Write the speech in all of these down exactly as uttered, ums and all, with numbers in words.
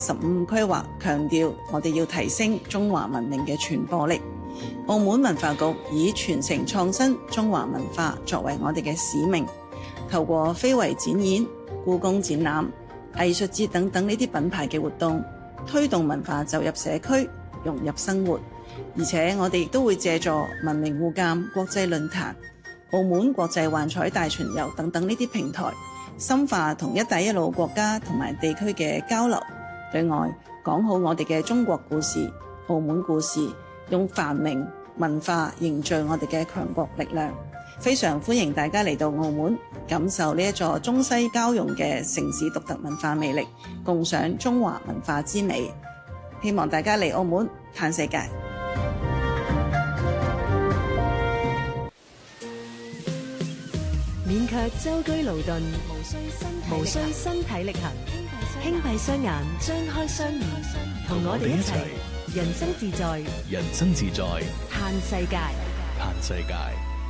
十五規劃強調我哋要提升中華文明嘅傳播力。澳門文化局以傳承創新中華文化作為我哋嘅使命，透過非遺展演、故宮展覽、藝術節等等呢啲品牌嘅活動，推動文化走入社區，融入生活。而且我哋亦都會借助文明互鑒國際論壇、澳門國際幻彩大巡遊等等呢啲平台，深化同一帶一路國家同埋地區嘅交流。對外講好我哋嘅中國故事、澳門故事，用繁榮文化凝聚我哋嘅強國力量。非常歡迎大家嚟到澳門，感受呢一座中西交融嘅城市獨特文化魅力，共賞中華文化之美。希望大家嚟澳門嘆世界。 免卻舟車勞頓，無需身體力行，輕閉雙眼，張開雙耳，同我哋一齊人生自在， 人生自在， 嘆世界， 嘆世界。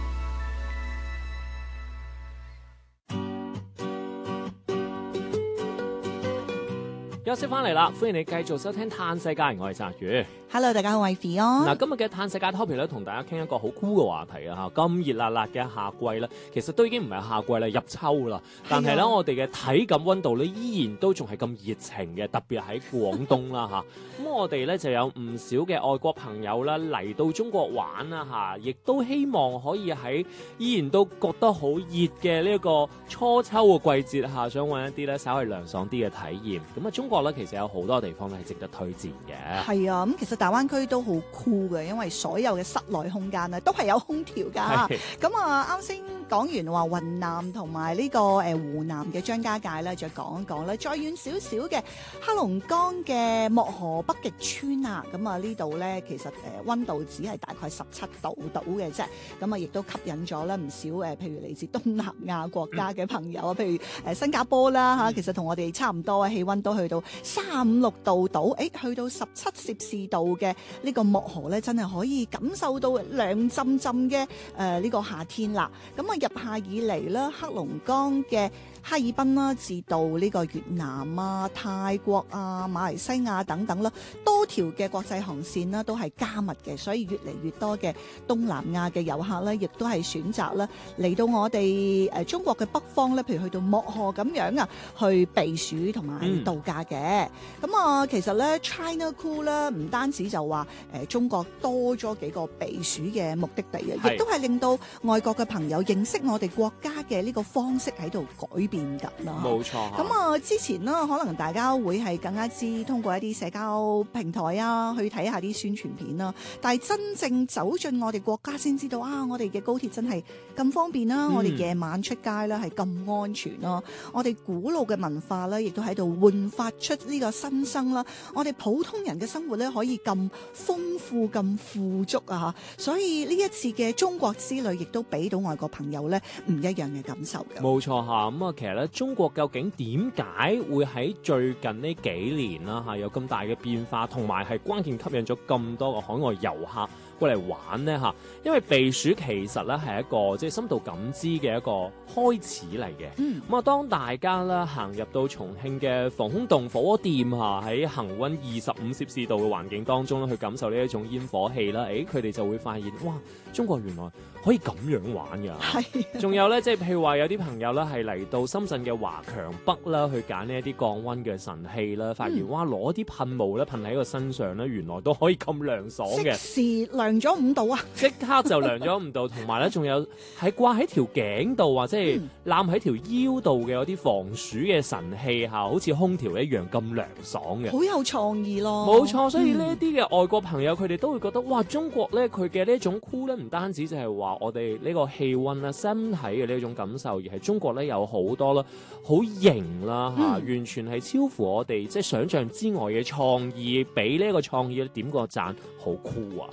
休息翻嚟啦，歡迎你繼續收聽《嘆世界》，我係澤宇。 Hello， 大家好，我係 Fion。 嗱，今日嘅嘆世界 topic 咧，同大家傾一個好酷嘅話題啊！嚇，咁熱辣辣嘅夏季咧，其實都已經唔係夏季啦，入秋啦。但係咧，我哋嘅體感溫度咧，依然都仲係咁熱情嘅，特別喺廣東啦嚇。咁我哋咧就有唔少嘅外國朋友啦嚟到中國玩啦嚇，亦都希望可以喺依然都覺得好熱嘅呢一個初秋嘅季節下，想揾一啲咧稍為涼爽啲嘅體驗。咁啊，中國咧其實有好多地方咧係值得推薦嘅。 係啊，咁其實大灣區都好酷嘅，因為所有嘅室內空間咧都係有空調㗎。咁啊，啱先講完話雲南同埋呢個誒湖南嘅張家界咧，再講一講咧，再遠少少嘅黑龍江嘅漠河北極村啊，咁啊呢度咧其實誒溫度只係大概十七度到嘅啫，咁啊亦都吸引咗咧唔少誒，譬如嚟自東南亞國家嘅朋友啊，譬如誒新加坡啦嚇，其實同我哋差唔多啊，氣溫都去到三五六度到，誒去到十七攝氏度嘅呢個漠河咧，真係可以感受到涼浸浸嘅誒呢個夏天啦。咁啊入夏以嚟啦，黑龍江嘅哈爾濱啦，至到呢個越南啊、泰國啊、馬來西亞等等啦，多條嘅國際航線啦都係加密嘅，所以越嚟越多嘅東南亞嘅遊客咧，亦都係選擇啦嚟到我哋誒中國嘅北方咧，譬如去到漠河咁樣啊，去避暑同埋度假嘅。咁、嗯、啊，其實咧 China Cool 咧，唔單止就話誒中國多咗幾個避暑嘅目的地啊，亦都係令到外國嘅朋友認識我哋國家嘅呢個方式喺度改變緊啦。 冇錯。 咁啊，之前呢，可能大家會係更加知通過一啲社交平台啊，去睇下啲宣傳片啦。但係真正走進我哋國家先知道啊，我哋嘅高鐵真係咁方便啦，嗯、我哋夜晚出街咧係咁安全啦，我哋古老嘅文化咧亦都喺度煥發出呢個新生啦。我哋普通人嘅生活咧可以咁豐富、咁富足啊！所以呢一次嘅中國之旅，亦都俾到外國朋友咧唔一樣嘅感受嘅。 冇錯嚇，咁啊，其實咧，中國究竟點解會喺最近呢幾年啦嚇有咁大嘅變化，同埋係關鍵吸引咗咁多個海外遊客過嚟玩呢嚇？因為避暑其實咧係一個即係深度感知嘅一個開始嚟嘅。嗯。咁啊，當大家咧行入到重慶嘅防空洞火鍋店嚇，喺恆溫二十五攝氏度嘅環境當中咧，去感受呢一種煙火氣啦，誒，佢哋就會發現，哇！中國原來可以咁樣玩㗎。係。仲有咧，即係譬如話有啲朋友咧係嚟到深圳嘅華強北啦，去揀呢一啲降溫嘅神器啦，發現、嗯、哇，攞啲噴霧咧噴喺個身上咧，原來都可以咁涼爽嘅。 即時涼咗五度啊！ 即刻就涼咗五度，同埋咧仲有喺掛喺條頸度或者係攬喺條腰度嘅嗰啲防暑嘅神器嚇，好似空調一樣咁涼爽嘅。 好有創意咯！ 冇錯，所以呢一啲嘅外國朋友佢哋都會覺得哇，中國咧佢嘅呢一種酷咧，唔單止就係話我哋呢個氣溫啦、身體嘅呢一種感受，而係中國咧有好多啦，好型啦嚇，完全係超乎我哋即係想象之外嘅創意，俾呢一個創意點個讚，好酷啊！ 係啊，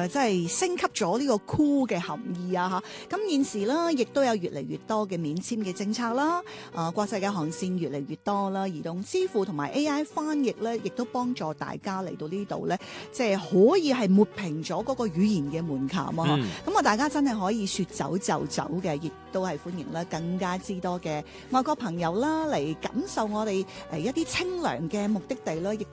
誒即係升級咗呢個酷嘅含義啊嚇。咁現時啦，亦都有越嚟越多嘅免簽嘅政策啦，啊國際嘅航線越嚟越多啦，移動支付同埋 A I 翻譯咧，亦都幫助大家嚟到呢度咧，即係可以係抹平咗嗰個語言嘅門檻啊！咁啊、嗯，大家真係可以說走就走嘅，亦都係歡迎啦，更加之多嘅外國朋友啦嚟感受我哋誒一啲清涼嘅目的地啦，亦